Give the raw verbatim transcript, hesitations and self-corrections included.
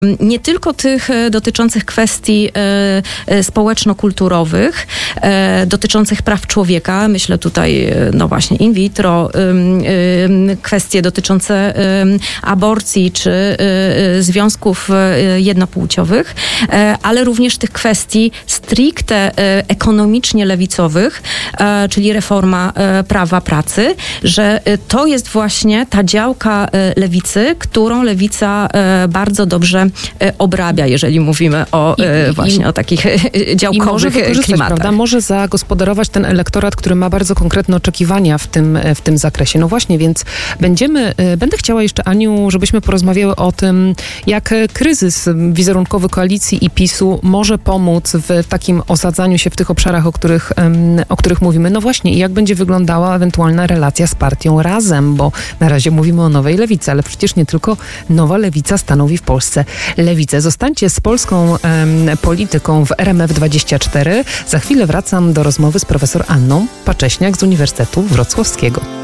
Nie tylko tych dotyczących kwestii społeczno-kulturowych, dotyczących praw człowieka, myślę tutaj, no właśnie, in vitro, kwestie dotyczące aborcji czy związków jednopłciowych, ale również tych kwestii stricte ekonomicznie lewicowych, czyli reforma prawa pracy, że to jest właśnie ta działka lewicy, którą lewica bardzo dobrze obrabia, jeżeli mówimy o I, właśnie i, o takich działkowych i może klimatach. Prawda? Może zagospodarować ten elektorat, który ma bardzo konkretne oczekiwania w tym, w tym zakresie. No właśnie, więc będziemy, będę chciała jeszcze, Aniu, żebyśmy porozmawiały o tym, jak kryzys wizerunkowy koalicji i PiSu może pomóc w takim osadzaniu się w tych obszarach, o których, o których mówimy. No właśnie, i jak będzie wyglądała ewentualna relacja z partią Razem, bo na razie mówimy o nowej lewicy, ale przecież nie tylko nowa lewica stanowi w Polsce lewicę. Zostańcie z polską em, polityką w R M F dwadzieścia cztery. Za chwilę wracam do rozmowy z profesor Anną Pacześniak z Uniwersytetu Wrocławskiego.